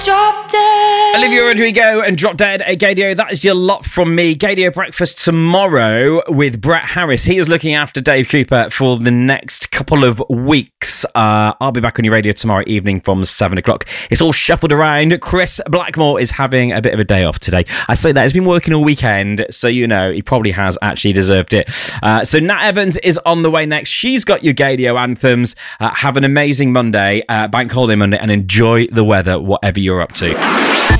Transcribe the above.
Drop Dead. Olivia Rodrigo and Drop Dead at Gadio. That is your lot from me. Gadio breakfast tomorrow with Brett Harris. He is looking after Dave Cooper for the next couple of weeks. I'll be back on your radio tomorrow evening from 7 o'clock. It's all shuffled around. Chris Blackmore is having a bit of a day off today. I say that. He's been working all weekend, so you know he probably has actually deserved it. So Nat Evans is on the way next. She's got your Gadio anthems. Have an amazing Monday, Bank Holiday Monday, and enjoy the weather, whatever you're up to.